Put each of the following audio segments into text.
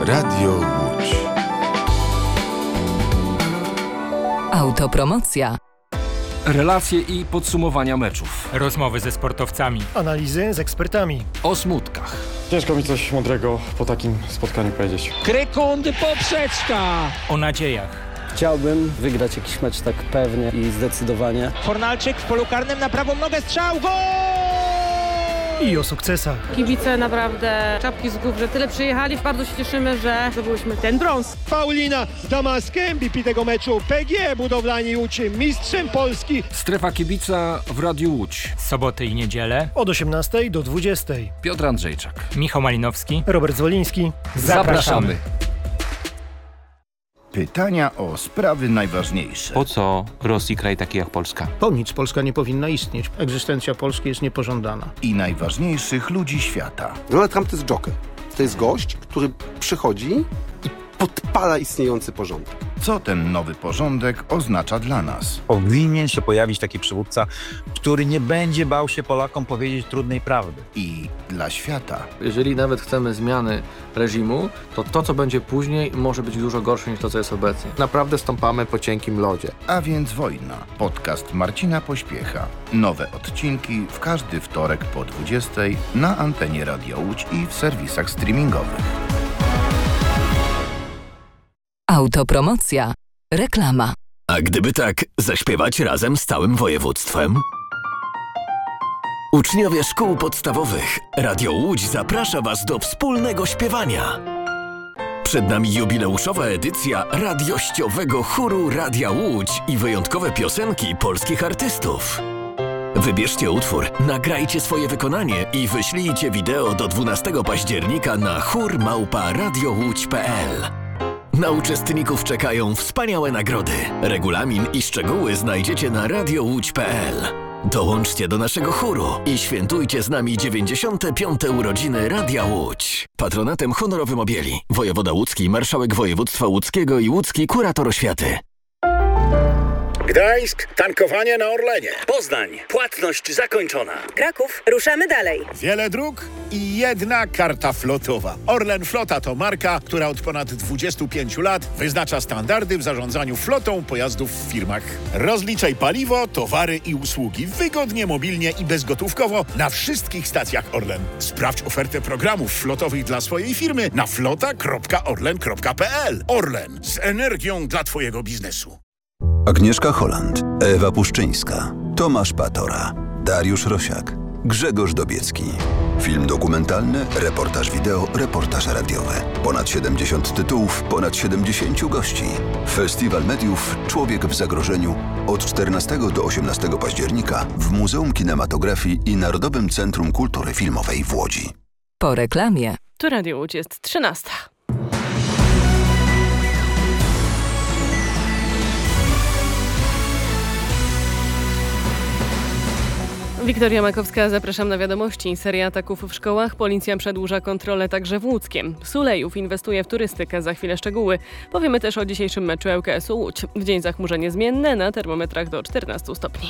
Radio Łódź. Autopromocja. Relacje i podsumowania meczów. Rozmowy ze sportowcami. Analizy z ekspertami. O smutkach. Ciężko mi coś mądrego po takim spotkaniu powiedzieć. Krykundy poprzeczka. O nadziejach. Chciałbym wygrać jakiś mecz tak pewnie i zdecydowanie. Fornalczyk w polu karnym na prawą nogę, strzał, gol! I o sukcesach. Kibice naprawdę czapki z głów, że tyle przyjechali. Bardzo się cieszymy, że zdobyliśmy ten brąz. Paulina Damaskę, MVP tego meczu. PGE Budowlani Łódź, mistrzem Polski. Strefa kibica w Radiu Łódź. Soboty i niedzielę. Od 18 do 20. Piotr Andrzejczak. Michał Malinowski. Robert Zwoliński. Zapraszamy. Pytania o sprawy najważniejsze. Po co Rosji kraj taki jak Polska? Po nic Polska nie powinna istnieć. Egzystencja Polski jest niepożądana. I najważniejszych ludzi świata. Donald Trump to jest joker. To jest gość, który przychodzi i podpala istniejący porządek. Co ten nowy porządek oznacza dla nas? Powinien się pojawić taki przywódca, który nie będzie bał się Polakom powiedzieć trudnej prawdy. I dla świata. Jeżeli nawet chcemy zmiany reżimu, to co będzie później może być dużo gorsze niż to, co jest obecnie. Naprawdę stąpamy po cienkim lodzie. A więc wojna. Podcast Marcina Pośpiecha. Nowe odcinki w każdy wtorek po 20 na antenie Radia Łódź i w serwisach streamingowych. Autopromocja. Reklama. A gdyby tak zaśpiewać razem z całym województwem? Uczniowie szkół podstawowych Radio Łódź zaprasza Was do wspólnego śpiewania. Przed nami jubileuszowa edycja radiościowego chóru Radia Łódź i wyjątkowe piosenki polskich artystów. Wybierzcie utwór, nagrajcie swoje wykonanie i wyślijcie wideo do 12 października na chór@radiołódź.pl. Na uczestników czekają wspaniałe nagrody. Regulamin i szczegóły znajdziecie na radiołódź.pl. Dołączcie do naszego chóru i świętujcie z nami 95. urodziny Radia Łódź. Patronatem honorowym objęli wojewoda łódzki, marszałek województwa łódzkiego i łódzki kurator oświaty. Gdańsk, tankowanie na Orlenie. Poznań, płatność zakończona. Kraków, ruszamy dalej. Wiele dróg i jedna karta flotowa. Orlen Flota to marka, która od ponad 25 lat wyznacza standardy w zarządzaniu flotą pojazdów w firmach. Rozliczaj paliwo, towary i usługi wygodnie, mobilnie i bezgotówkowo na wszystkich stacjach Orlen. Sprawdź ofertę programów flotowych dla swojej firmy na flota.orlen.pl. Orlen, z energią dla Twojego biznesu. Agnieszka Holland, Ewa Puszczyńska, Tomasz Patora, Dariusz Rosiak, Grzegorz Dobiecki. Film dokumentalny, reportaż wideo, reportaż radiowy. Ponad 70 tytułów, ponad 70 gości. Festiwal Mediów Człowiek w zagrożeniu od 14 do 18 października w Muzeum Kinematografii i Narodowym Centrum Kultury Filmowej w Łodzi. Po reklamie. Tu Radio Łódź jest 13. Wiktoria Makowska, zapraszam na wiadomości. Seria ataków w szkołach, policja przedłuża kontrolę także w Łódzkiem. Sulejów inwestuje w turystykę, za chwilę szczegóły. Powiemy też o dzisiejszym meczu ŁKS-u Łódź. W dzień zachmurzenie zmienne, na termometrach do 14 stopni.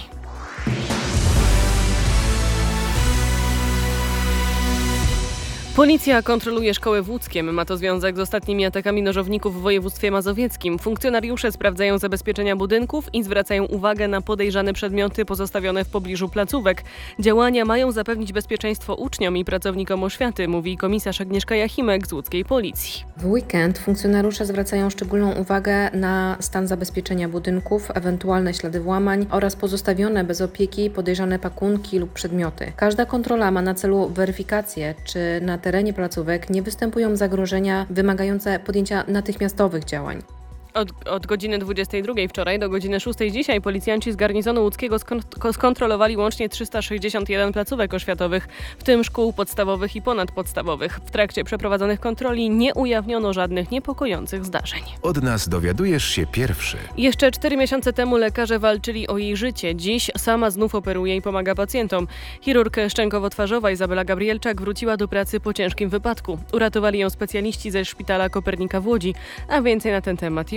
Policja kontroluje szkoły w Łódzkiem. Ma to związek z ostatnimi atakami nożowników w województwie mazowieckim. Funkcjonariusze sprawdzają zabezpieczenia budynków i zwracają uwagę na podejrzane przedmioty pozostawione w pobliżu placówek. Działania mają zapewnić bezpieczeństwo uczniom i pracownikom oświaty, mówi komisarz Agnieszka Jachimek z łódzkiej policji. W weekend funkcjonariusze zwracają szczególną uwagę na stan zabezpieczenia budynków, ewentualne ślady włamań oraz pozostawione bez opieki podejrzane pakunki lub przedmioty. Każda kontrola ma na celu weryfikację, czy na terenie placówek nie występują zagrożenia wymagające podjęcia natychmiastowych działań. Od godziny 22 wczoraj do godziny 6 dzisiaj policjanci z garnizonu łódzkiego skontrolowali łącznie 361 placówek oświatowych, w tym szkół podstawowych i ponadpodstawowych. W trakcie przeprowadzonych kontroli nie ujawniono żadnych niepokojących zdarzeń. Od nas dowiadujesz się pierwszy. Jeszcze 4 miesiące temu lekarze walczyli o jej życie. Dziś sama znów operuje i pomaga pacjentom. Chirurg szczękowo-twarzowa Izabela Gabrielczak wróciła do pracy po ciężkim wypadku. Uratowali ją specjaliści ze Szpitala Kopernika w Łodzi, a więcej na ten temat i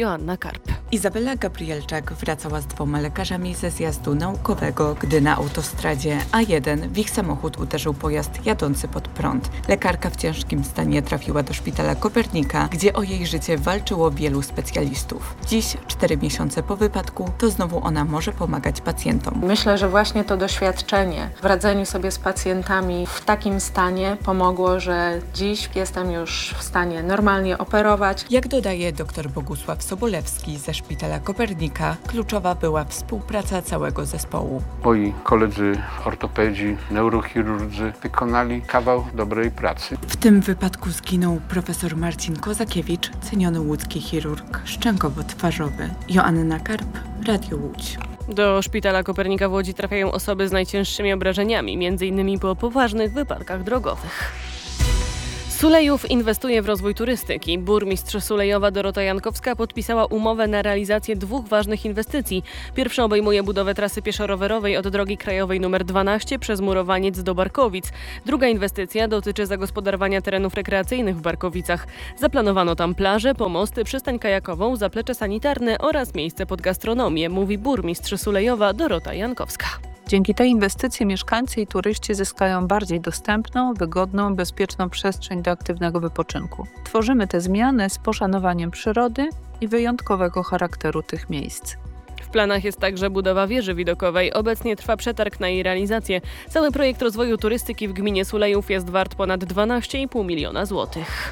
Joanna Karp. Izabela Gabrielczak wracała z 2 lekarzami ze zjazdu naukowego, gdy na autostradzie A1 w ich samochód uderzył pojazd jadący pod prąd. Lekarka w ciężkim stanie trafiła do szpitala Kopernika, gdzie o jej życie walczyło wielu specjalistów. Dziś, 4 miesiące po wypadku, to znowu ona może pomagać pacjentom. Myślę, że właśnie to doświadczenie w radzeniu sobie z pacjentami w takim stanie pomogło, że dziś jestem już w stanie normalnie operować. Jak dodaje dr Bogusław Sobolewski ze szpitala Kopernika, kluczowa była współpraca całego zespołu. Moi koledzy ortopedzi, neurochirurdzy wykonali kawał dobrej pracy. W tym wypadku zginął profesor Marcin Kozakiewicz, ceniony łódzki chirurg szczękowo-twarzowy. Joanna Karp, Radio Łódź. Do szpitala Kopernika w Łodzi trafiają osoby z najcięższymi obrażeniami, m.in. po poważnych wypadkach drogowych. Sulejów inwestuje w rozwój turystyki. Burmistrz Sulejowa Dorota Jankowska podpisała umowę na realizację 2 ważnych inwestycji. Pierwsza obejmuje budowę trasy pieszo-rowerowej od drogi krajowej nr 12 przez Murowaniec do Barkowic. Druga inwestycja dotyczy zagospodarowania terenów rekreacyjnych w Barkowicach. Zaplanowano tam plaże, pomosty, przystań kajakową, zaplecze sanitarne oraz miejsce pod gastronomię, mówi burmistrz Sulejowa Dorota Jankowska. Dzięki tej inwestycji mieszkańcy i turyści zyskają bardziej dostępną, wygodną, bezpieczną przestrzeń do aktywnego wypoczynku. Tworzymy te zmiany z poszanowaniem przyrody i wyjątkowego charakteru tych miejsc. W planach jest także budowa wieży widokowej. Obecnie trwa przetarg na jej realizację. Cały projekt rozwoju turystyki w gminie Sulejów jest wart ponad 12,5 miliona złotych.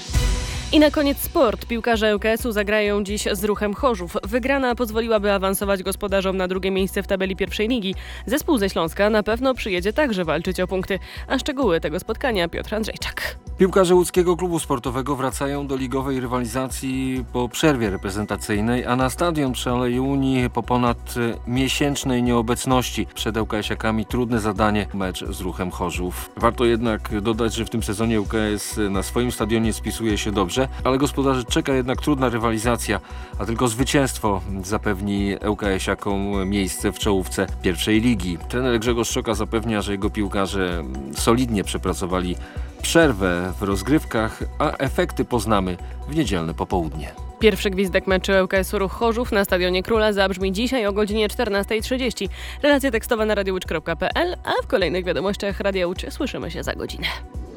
I na koniec sport. Piłkarze ŁKS-u zagrają dziś z Ruchem Chorzów. Wygrana pozwoliłaby awansować gospodarzom na 2. miejsce w tabeli pierwszej ligi. Zespół ze Śląska na pewno przyjedzie także walczyć o punkty. A szczegóły tego spotkania Piotr Andrzejczak. Piłkarze łódzkiego klubu sportowego wracają do ligowej rywalizacji po przerwie reprezentacyjnej, a na stadion przy Alei Unii po ponad miesięcznej nieobecności. Przed ŁKS-iakami trudne zadanie, mecz z Ruchem Chorzów. Warto jednak dodać, że w tym sezonie ŁKS na swoim stadionie spisuje się dobrze, ale gospodarzy czeka jednak trudna rywalizacja, a tylko zwycięstwo zapewni ŁKS-iakom miejsce w czołówce pierwszej ligi. Trener Grzegorz Szoka zapewnia, że jego piłkarze solidnie przepracowali przerwę w rozgrywkach, a efekty poznamy w niedzielne popołudnie. Pierwszy gwizdek meczu ŁKS-u Ruch Chorzów na Stadionie Króla zabrzmi dzisiaj o godzinie 14:30. Relacje tekstowe na radiowódź.pl, a w kolejnych wiadomościach Radia Łódź słyszymy się za godzinę.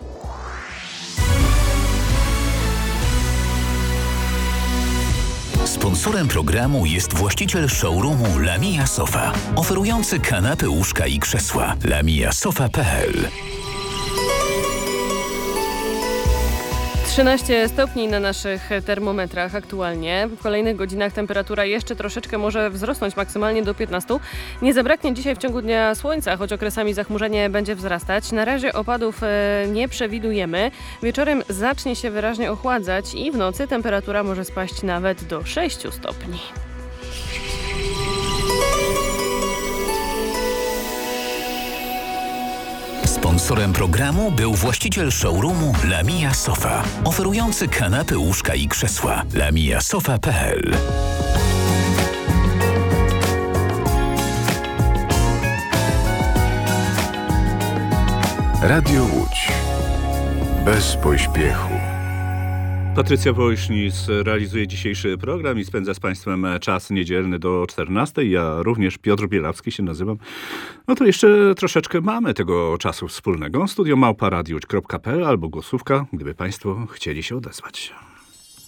Sponsorem programu jest właściciel showroomu Lamia Sofa, oferujący kanapy, łóżka i krzesła. lamiasofa.pl. 13 stopni na naszych termometrach aktualnie. W kolejnych godzinach temperatura jeszcze troszeczkę może wzrosnąć, maksymalnie do 15. Nie zabraknie dzisiaj w ciągu dnia słońca, choć okresami zachmurzenie będzie wzrastać. Na razie opadów nie przewidujemy. Wieczorem zacznie się wyraźnie ochładzać i w nocy temperatura może spaść nawet do 6 stopni. Sponsorem programu był właściciel showroomu Lamia Sofa, oferujący kanapy, łóżka i krzesła. lamiasofa.pl. Radio Łódź. Bez pośpiechu. Patrycja Woźnic realizuje dzisiejszy program i spędza z Państwem czas niedzielny do 14. Ja również, Piotr Bielawski się nazywam. No to jeszcze troszeczkę mamy tego czasu wspólnego. Studio @radiowódź.pl albo głosówka, gdyby Państwo chcieli się odezwać.